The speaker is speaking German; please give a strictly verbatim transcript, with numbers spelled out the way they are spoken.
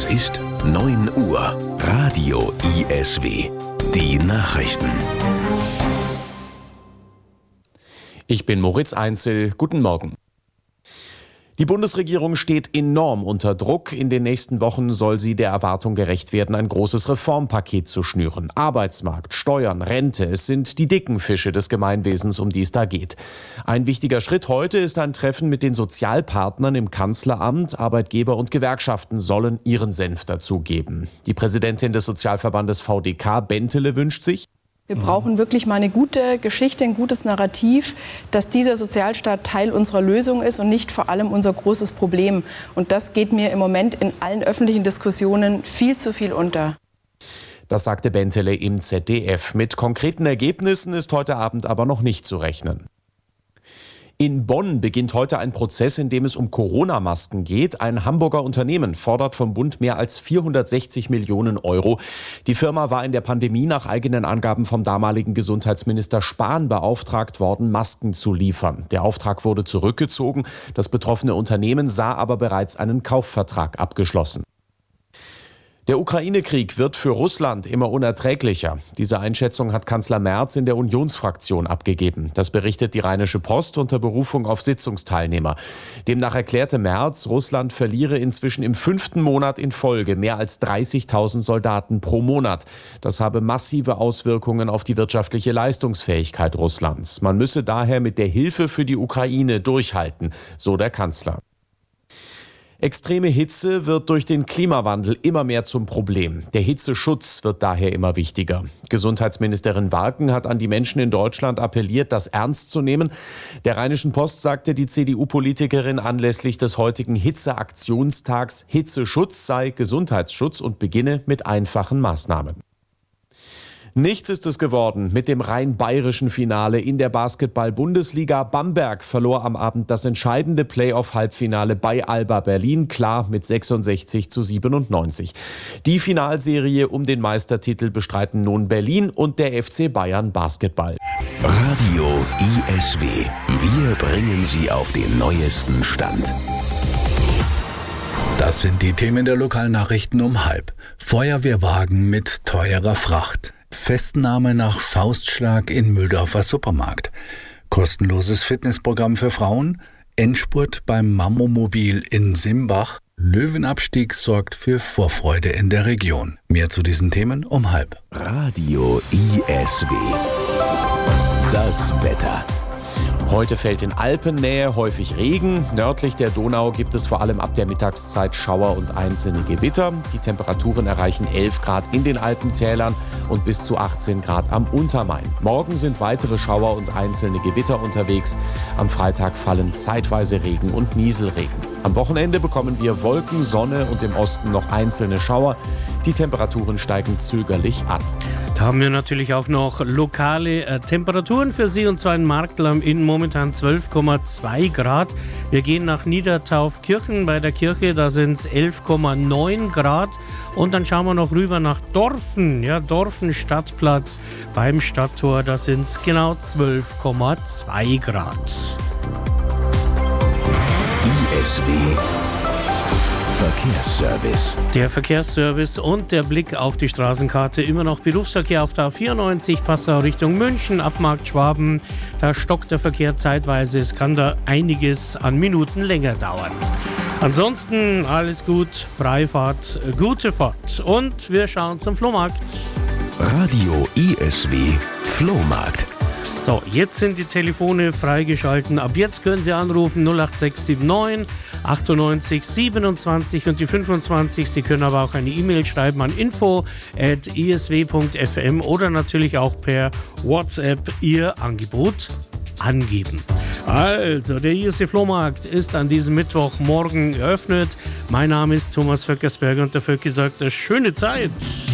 Es ist neun Uhr. Radio I S W. Die Nachrichten. Ich bin Moritz Einzel. Guten Morgen. Die Bundesregierung steht enorm unter Druck. In den nächsten Wochen soll sie der Erwartung gerecht werden, ein großes Reformpaket zu schnüren. Arbeitsmarkt, Steuern, Rente, es sind die dicken Fische des Gemeinwesens, um die es da geht. Ein wichtiger Schritt heute ist ein Treffen mit den Sozialpartnern im Kanzleramt. Arbeitgeber und Gewerkschaften sollen ihren Senf dazugeben. Die Präsidentin des Sozialverbandes V D K, Bentele, wünscht sich: Wir brauchen wirklich mal eine gute Geschichte, ein gutes Narrativ, dass dieser Sozialstaat Teil unserer Lösung ist und nicht vor allem unser großes Problem. Und das geht mir im Moment in allen öffentlichen Diskussionen viel zu viel unter. Das sagte Bentele im Z D F. Mit konkreten Ergebnissen ist heute Abend aber noch nicht zu rechnen. In Bonn beginnt heute ein Prozess, in dem es um Corona-Masken geht. Ein Hamburger Unternehmen fordert vom Bund mehr als vierhundertsechzig Millionen Euro. Die Firma war in der Pandemie nach eigenen Angaben vom damaligen Gesundheitsminister Spahn beauftragt worden, Masken zu liefern. Der Auftrag wurde zurückgezogen. Das betroffene Unternehmen sah aber bereits einen Kaufvertrag abgeschlossen. Der Ukraine-Krieg wird für Russland immer unerträglicher. Diese Einschätzung hat Kanzler Merz in der Unionsfraktion abgegeben. Das berichtet die Rheinische Post unter Berufung auf Sitzungsteilnehmer. Demnach erklärte Merz, Russland verliere inzwischen im fünften Monat in Folge mehr als dreißigtausend Soldaten pro Monat. Das habe massive Auswirkungen auf die wirtschaftliche Leistungsfähigkeit Russlands. Man müsse daher mit der Hilfe für die Ukraine durchhalten, so der Kanzler. Extreme Hitze wird durch den Klimawandel immer mehr zum Problem. Der Hitzeschutz wird daher immer wichtiger. Gesundheitsministerin Warken hat an die Menschen in Deutschland appelliert, das ernst zu nehmen. Der Rheinischen Post sagte die C D U-Politikerin anlässlich des heutigen Hitzeaktionstags, Hitzeschutz sei Gesundheitsschutz und beginne mit einfachen Maßnahmen. Nichts ist es geworden mit dem rein bayerischen Finale in der Basketball-Bundesliga. Bamberg verlor am Abend das entscheidende Playoff-Halbfinale bei Alba Berlin, klar mit sechsundsechzig zu siebenundneunzig. Die Finalserie um den Meistertitel bestreiten nun Berlin und der F C Bayern Basketball. Radio I S W. Wir bringen Sie auf den neuesten Stand. Das sind die Themen der Lokalnachrichten um halb. Feuerwehrwagen mit teurer Fracht. Festnahme nach Faustschlag in Mühldorfer Supermarkt. Kostenloses Fitnessprogramm für Frauen. Endspurt beim Mammomobil in Simbach. Löwenabstieg sorgt für Vorfreude in der Region. Mehr zu diesen Themen um halb. Radio I S W. Das Wetter. Heute fällt in Alpennähe häufig Regen. Nördlich der Donau gibt es vor allem ab der Mittagszeit Schauer und einzelne Gewitter. Die Temperaturen erreichen elf Grad in den Alpentälern und bis zu achtzehn Grad am Untermain. Morgen sind weitere Schauer und einzelne Gewitter unterwegs. Am Freitag fallen zeitweise Regen und Nieselregen. Am Wochenende bekommen wir Wolken, Sonne und im Osten noch einzelne Schauer. Die Temperaturen steigen zögerlich an. Da haben wir natürlich auch noch lokale äh, Temperaturen für Sie, und zwar in Marktl am Inn momentan zwölf Komma zwei Grad. Wir gehen nach Niedertaufkirchen. Bei der Kirche, da sind es elf Komma neun Grad. Und dann schauen wir noch rüber nach Dorfen. Ja, Dorfen Stadtplatz beim Stadttor, da sind es genau zwölf Komma zwei Grad. I S W Verkehrsservice. Der Verkehrsservice und der Blick auf die Straßenkarte. Immer noch Berufsverkehr auf der A vierundneunzig, Passau Richtung München, ab Markt Schwaben. Da stockt der Verkehr zeitweise. Es kann da einiges an Minuten länger dauern. Ansonsten alles gut, Freifahrt, gute Fahrt. Und wir schauen zum Flohmarkt. Radio I S W Flohmarkt. So, jetzt sind die Telefone freigeschalten. Ab jetzt können Sie anrufen null acht sechs sieben neun achtundneunzig siebenundzwanzig und die fünfundzwanzig. Sie können aber auch eine E-Mail schreiben an info at i s w punkt f m oder natürlich auch per WhatsApp Ihr Angebot angeben. Also, der I S W Flohmarkt ist an diesem Mittwochmorgen eröffnet. Mein Name ist Thomas Vöckersberger und der Vöcki sagt, eine schöne Zeit.